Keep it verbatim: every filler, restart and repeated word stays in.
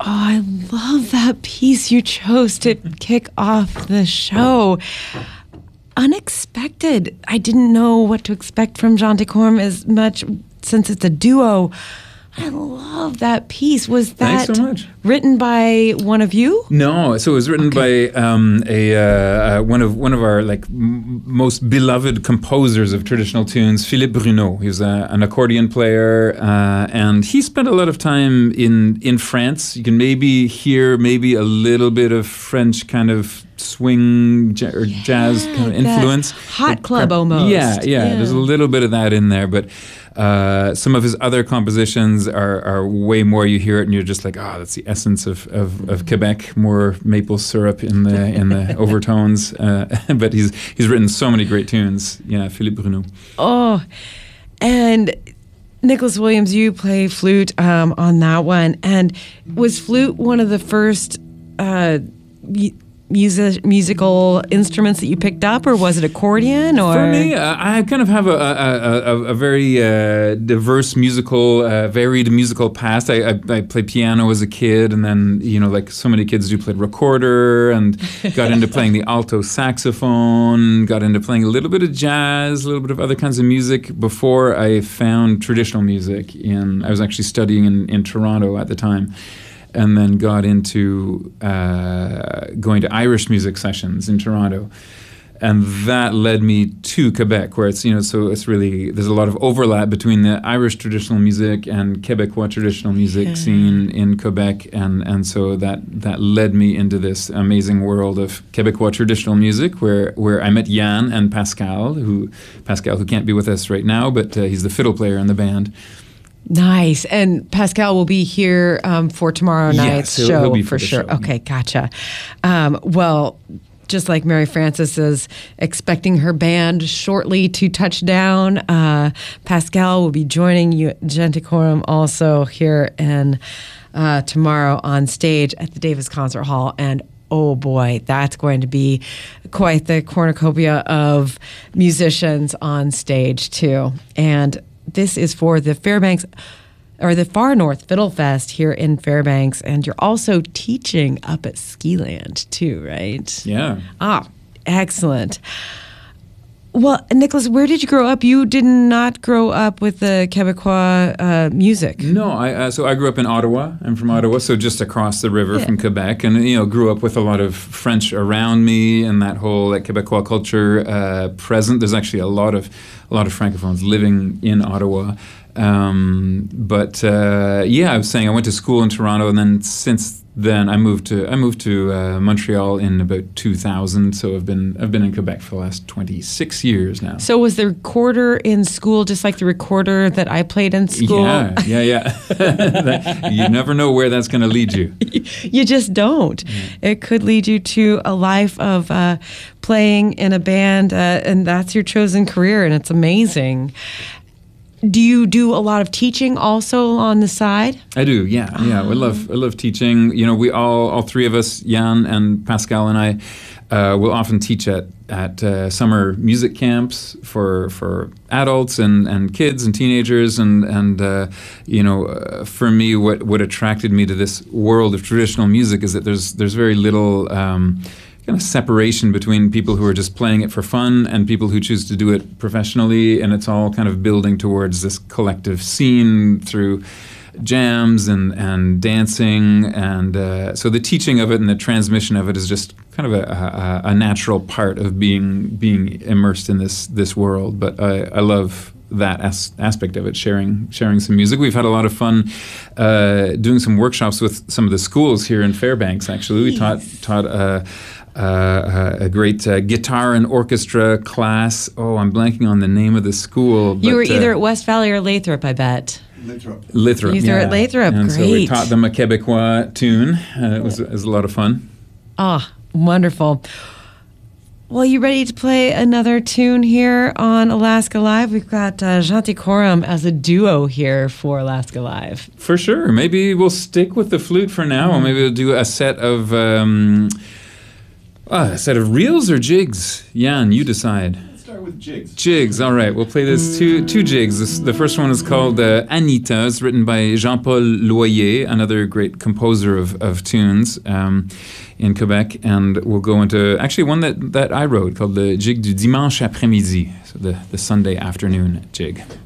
I love that piece you chose to kick off the show. Unexpected. I didn't know what to expect from Jean Decorum as much since it's a duo. I love that piece. Was that Thanks so much. written by one of you? No, so it was written Okay. by um, a uh, uh, one of one of our like m- most beloved composers of traditional tunes, Philippe Bruneau. He's a, an accordion player, uh, and he spent a lot of time in in France. You can maybe hear maybe a little bit of French kind of swing j- or jazz kind of that influence. hot club Uh, almost. Yeah, yeah, Yeah. There's a little bit of that in there, but. Uh, some of his other compositions are, are way more. You hear it and you're just like, oh, that's the essence of, of, of Quebec. More maple syrup in the in the overtones. Uh, but he's he's written so many great tunes. Yeah, Philippe Bruneau. Oh, and Nicholas Williams, you play flute um, on that one. And was flute one of the first uh, y- music, musical instruments that you picked up, or was it accordion? Or For me, uh, I kind of have a a, a, a very uh, diverse musical, uh, varied musical past. I, I, I played piano as a kid, and then you know, like so many kids do, played recorder, and got into playing the alto saxophone. Got into playing a little bit of jazz, a little bit of other kinds of music before I found traditional music. In I was actually studying in, in Toronto at the time. And then got into uh, going to Irish music sessions in Toronto. And that led me to Quebec, where it's, you know, so it's really, there's a lot of overlap between the Irish traditional music and Quebecois traditional music Yeah. scene in Quebec. And, and so that, that led me into this amazing world of Quebecois traditional music, where, where I met Jan and Pascal, who, Pascal, who can't be with us right now, but uh, he's the fiddle player in the band. Nice. And Pascal will be here um, for tomorrow night's Yes, he'll- show he'll be for, for the sure. show, Okay, gotcha. Um, well, just like Mary Frances is expecting her band shortly to touch down, uh, Pascal will be joining you, Jean Decorum, also here in uh, tomorrow on stage at the Davis Concert Hall. And oh boy, that's going to be quite the cornucopia of musicians on stage too. And this is for the Fairbanks, or the Far North Fiddle Fest here in Fairbanks, and you're also teaching up at Skiland too, right? Yeah. Ah, excellent. Well, Nicholas, where did you grow up? You did not grow up with the Quebecois uh, music. No, I uh, so I grew up in Ottawa. I'm from Ottawa, so just across the river Yeah. from Quebec, and you know, grew up with a lot of French around me, and that whole like, Quebecois culture uh, present. There's actually a lot of a lot of francophones living in Ottawa. Um, but uh, yeah, I was saying I went to school in Toronto, and then since then I moved to I moved to uh, Montreal in about two thousand. So I've been I've been in Quebec for the last twenty-six years now. So was the recorder in school just like the recorder that I played in school? Yeah, yeah, yeah. That- you never know where that's going to lead you. You just don't. It could lead you to a life of uh, playing in a band, uh, and that's your chosen career, and it's amazing. Do you do a lot of teaching also on the side? I do, yeah, yeah. I love, I love teaching. You know, we all, all three of us, Jan and Pascal and I, uh, will often teach at at uh, summer music camps for for adults and, and kids and teenagers. And and uh, you know, uh, for me, what what attracted me to this world of traditional music is that there's there's very little. Um, kind of separation between people who are just playing it for fun and people who choose to do it professionally, and it's all kind of building towards this collective scene through jams and, and dancing, and uh, so the teaching of it and the transmission of it is just kind of a, a, a natural part of being being immersed in this this world. But I, I love that as- aspect of it, sharing sharing some music. We've had a lot of fun uh, doing some workshops with some of the schools here in Fairbanks. Actually, we taught taught. Uh, Uh, a great uh, guitar and orchestra class. Oh, I'm blanking on the name of the school. You but, were either uh, at West Valley or Lathrop, I bet. Lathrop. Lathrop. You were yeah. at Lathrop, and so we great. taught them a Quebecois tune. Uh, it was it was a lot of fun. Ah, wonderful. Well, you ready to play another tune here on Alaska Live? We've got uh, Jean Decorum as a duo here for Alaska Live. For sure. Maybe we'll stick with the flute for now, or maybe we'll do a set of um, uh, a set of reels or jigs. Jan, you decide. Let's start with jigs. Jigs, all right. We'll play this two two jigs. This, the first one is called uh, Anita. It's written by Jean-Paul Loyer, another great composer of, of tunes um, in Quebec. And we'll go into actually one that, that I wrote called the Jig du Dimanche après-midi, so the, the Sunday afternoon jig.